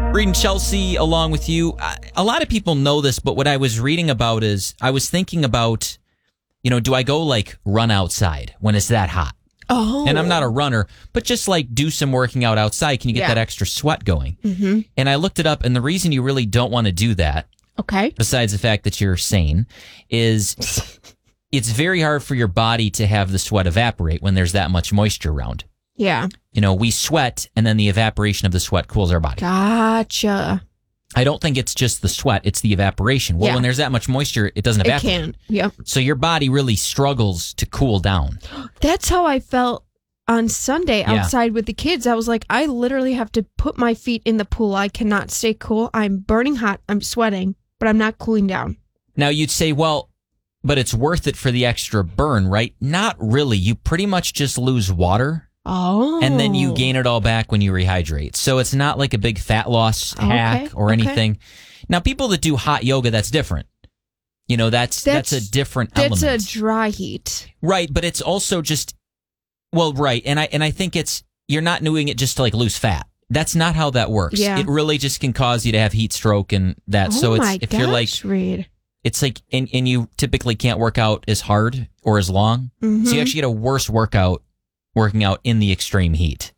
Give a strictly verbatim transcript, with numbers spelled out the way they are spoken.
Reading Chelsea along with you. A lot of people know this, but what I was reading about is I was thinking about, you know, do I go like run outside when it's that hot? Oh. And I'm not a runner, but just like do some working out outside. Can you get Yeah. that extra sweat going? Mm-hmm. And I looked it up, and the reason you really don't want to do that, Okay. besides the fact that you're sane, is it's very hard for your body to have the sweat evaporate when there's that much moisture around. Yeah. You know, we sweat, and then the evaporation of the sweat cools our body. Gotcha. I don't think it's just the sweat, it's the evaporation. Well, Yeah. when there's that much moisture, it doesn't It evaporate. can. Yep. So your body really struggles to cool down. That's how I felt on Sunday Yeah. outside with the kids. I was like, I literally have to put my feet in the pool. I cannot stay cool. I'm burning hot. I'm sweating, but I'm not cooling down. Now, you'd say, well, but it's worth it for the extra burn, right? Not really. You pretty much just lose water. Oh. And then you gain it all back when you rehydrate. So it's not like a big fat loss Okay, hack or okay. anything. Now, people that do hot yoga, that's different. You know, that's that's, That's- a different That's element. a dry heat. Right, but it's also just, well, right. And I and I think it's, you're not doing it just to like lose fat. That's not how that works. Yeah. It really just can cause you to have heat stroke and that. Oh so it's my if gosh, you're like, Reed. it's like, and, and you typically can't work out as hard or as long. Mhm. So you actually get a worse workout working out in the extreme heat.